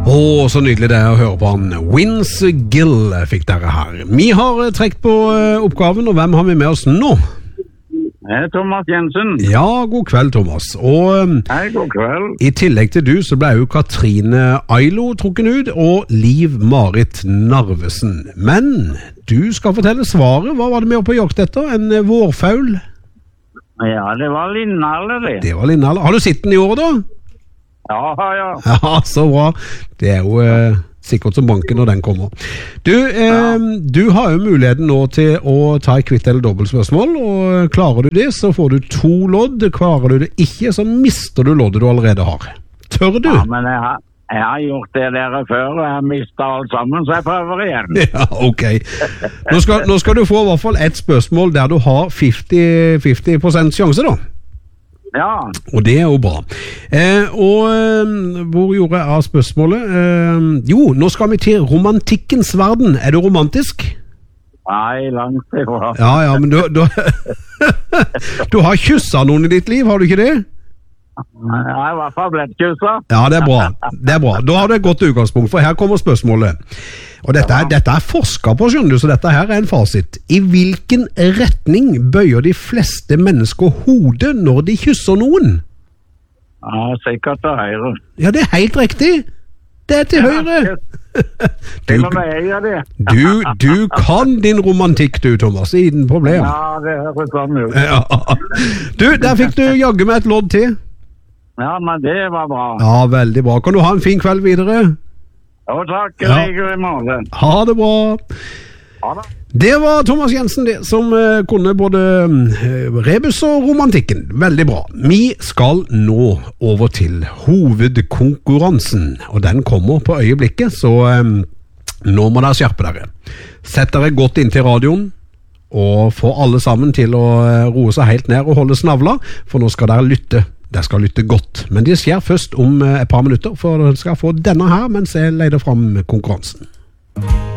Så nydelig det å høre på han. Vince Gill fikk dere her. Vi har trekt på oppgaven, og hvem har vi med oss nå? Thomas Jensen. Ja, god kveld, Thomas. Og Hei, god kveld. i tillegg til du, så ble jo Katrine Ailo trukken ut, og Liv-Marit Narvesen. Men du skal fortelle svaret. Hva var det vi var på jakt etter? En vårfaul? Ja, det var Linnalle, det. Det var Linnalle. Har du sett den i år, da? Ja. Ja, så bra. Det er jo sikkert som banken når den kommer. Du har jo muligheten nå til å ta et kvitt eller dobbelt spørsmål, og klarer du det, så får du 2 lodd. Klarer du det ikke, så mister du loddet du allerede har. Tør du? Ja, men jeg har gjort det dere før, og jeg har mistet alt sammen, så jeg prøver igjen. Ja, ok. Nå skal du få i hvert fall et spørsmål der du har 50% sjanse, da. Ja. Og det er jo bra. Hvor gjorde jeg av spørsmålet? Jo, nå skal vi til romantikkens verden. Er du romantisk? Nei, langt ifra. Ja, men du har kysset noen i ditt liv, har du ikke det? Jeg har i hvert fall blitt kysset. Ja, det er bra. Da har du et godt utgangspunkt, for her kommer spørsmålet. Og dette er forsket på, skjønner du, så dette her er en fasit. I hvilken retning bøyer de fleste mennesker hodet når de kysser noen? Ja, sikkert til høyre. Ja, det er helt riktig. Det er til høyre. Til og med jeg gjør det. Du kan din romantikk, du, Thomas, ingen problem. Ja, det høres sånn ut. Ja. Du, der fikk du jagge med et lodd til. Ja, men det var bra. Ja, veldig bra. Kan du ha en fin kveld videre? Jo, takk. Ja. Jeg ligger i morgen. Ha det bra. Ha det. Det var Thomas Jensen det, som kunne både rebus og romantikken. Veldig bra. Vi skal nå over til hovedkonkurransen, og den kommer på øyeblikket, så nå må dere skjerpe dere. Sett dere godt inn til radioen, og få alle sammen til å roe seg helt ned og holde snavla, for nå skal dere lytte. Dere skal lytte godt, men det skjer først om et par minutter, for dere skal få denne her mens jeg leder fram konkurransen.